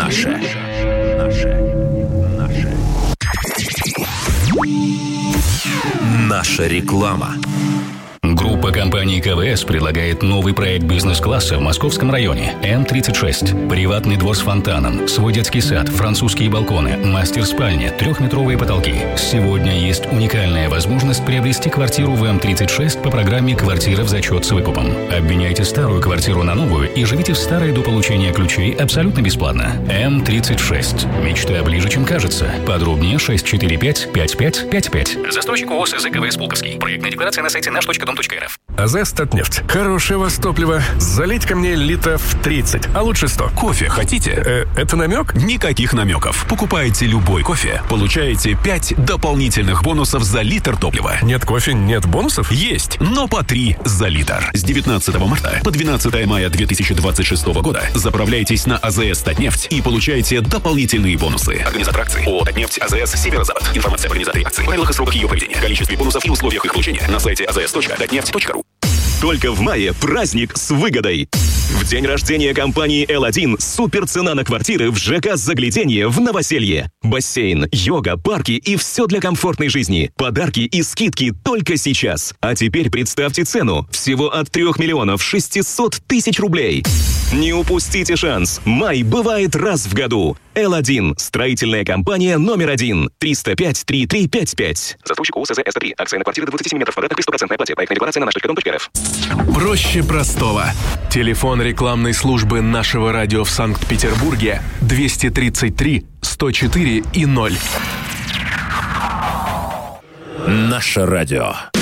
наше. Наша реклама. Группа компаний КВС предлагает новый проект бизнес-класса в Московском районе М36. Приватный двор с фонтаном, свой детский сад, французские балконы, мастер-спальня, 3-метровые потолки. Сегодня есть уникальная возможность приобрести квартиру в М36 по программе «Квартира в зачет с выкупом». Обменяйте старую квартиру на новую и живите в старой до получения ключей абсолютно бесплатно. М36. Мечта ближе, чем кажется. Подробнее 645-5555. Застройщик ООО СЗ КВС «Пулковский». Проектная декларация на сайте наш.дом.рф. АЗС «Татнефть». Хорошее у вас топливо. Залить ко мне литров 30, а лучше 100. Кофе хотите? Это намек? Никаких намеков. Покупаете любой кофе, получаете 5 дополнительных бонусов за литр топлива. Нет кофе, нет бонусов? Есть, но по 3 за литр. С 19 марта по 12 мая 2026 года заправляйтесь на АЗС «Татнефть» и получаете дополнительные бонусы. Организатор акции ООО «Татнефть», АЗС «Северо-Запад». Информация об организаторе акции, правилах и сроках ее проведения, количестве бонусов и условиях их получения на сайте azs.tatneft.ru. Только в мае праздник с выгодой. В день рождения компании L1 супер цена на квартиры в ЖК «Загляденье» в Новоселье. Бассейн, йога, парки и все для комфортной жизни. Подарки и скидки только сейчас. А теперь представьте цену. Всего от 3 600 000 рублей. Не упустите шанс. Май бывает раз в году. L1. Строительная компания номер 1. 305-3355. Застройщик ООО СЗ СТ3. Акция на квартиры до 27 метров квадратных при 100% оплате. Проектная декларация на наш.дом.рф. Проще простого. Телефон рекламной службы нашего радио в Санкт-Петербурге 233 104 и 0. Наше радио.